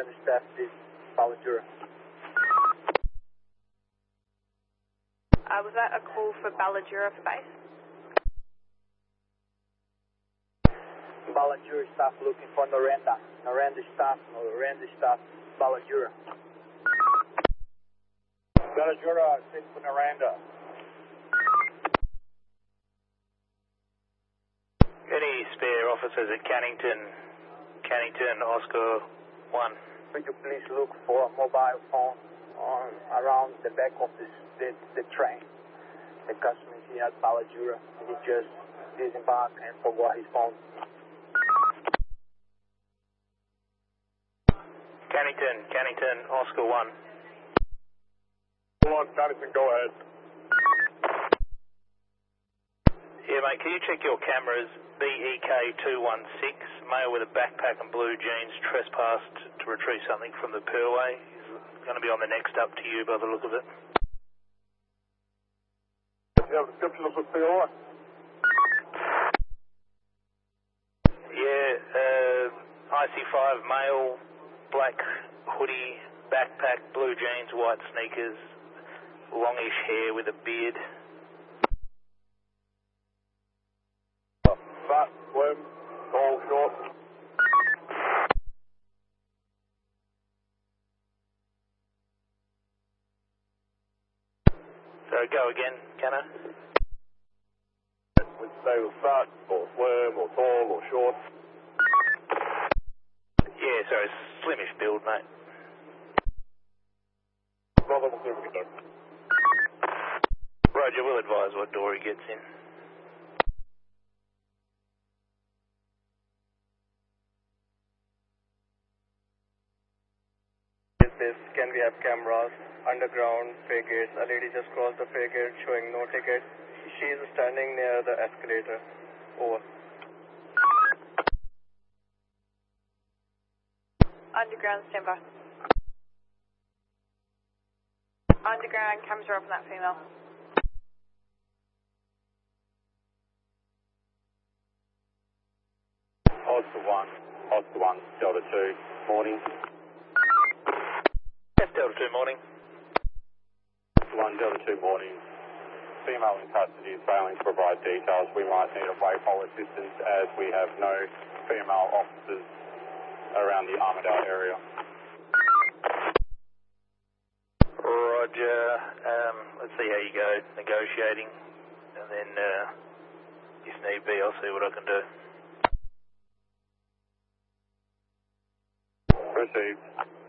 Miranda staff, this is Balajura. Was that a call for Balajura for base? Balajura staff looking for Miranda. Miranda staff, Balajura. Balajura, sit for Miranda. Any spare officers at Cannington, Oscar 1? Could you please look for a mobile phone around the back of the train? The customer is here at Balajura. He just disembarked and forgot his phone. Cannington, Oscar 1. Go on, Cannington, go ahead. Yeah, mate, can you check your cameras? BEK216, male with a backpack and blue jeans, trespassed to retrieve something from the Purway. He's going to be on the next up to you by the look of it. You have a description of the Purway? Yeah, IC5 male, black hoodie, backpack, blue jeans, white sneakers, longish hair with a beard. Fat, slim, tall, short. So go again, can I? Would you say was fat, or slim, or tall, or short? Yeah, sorry, slimish build, mate. Brother, we'll see what we can do. Roger, we'll advise what door he gets in. Can we have cameras? Underground, fare gates. A lady just crossed the fare gate showing no ticket. She is standing near the escalator. Over. Underground, stand by. Underground, cameras are up on that female. Oscar 1, Delta 2, morning. Yes, Delta 2 morning. Oscar 1, Delta 2, morning. Female in custody is failing to provide details. We might need a waypole assistance as we have no female officers around the Armidale area. Roger. Let's see how you go negotiating, and then if need be, I'll see what I can do. Received.